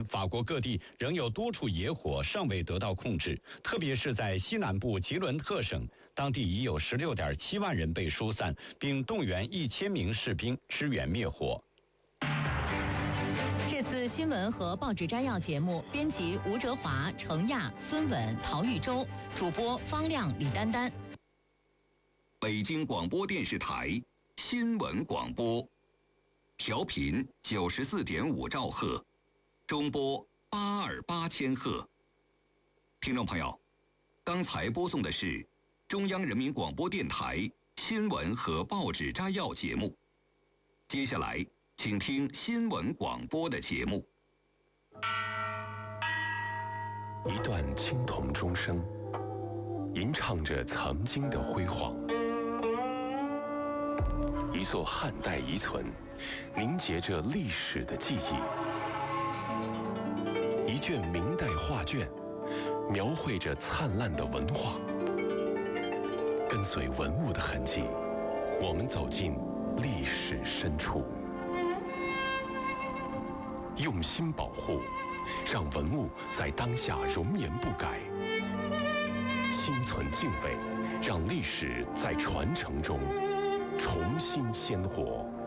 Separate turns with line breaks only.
法国各地仍有多处野火尚未得到控制，特别是在西南部吉伦特省，当地已有16.7万人被疏散，并动员1000名士兵支援灭火。
这次新闻和报纸摘要节目，编辑吴哲华、程亚、孙稳、陶玉洲，主播方亮、李丹丹。
北京广播电视台新闻广播，调频94.5兆赫，中波828千赫。听众朋友，刚才播送的是中央人民广播电台新闻和报纸摘要节目。接下来，请听新闻广播的节目。
一段青铜钟声，吟唱着曾经的辉煌；一座汉代遗存，凝结着历史的记忆；一卷明代画卷，描绘着灿烂的文化。跟随文物的痕迹，我们走进历史深处，用心保护，让文物在当下容颜不改；心存敬畏，让历史在传承中重新鲜活。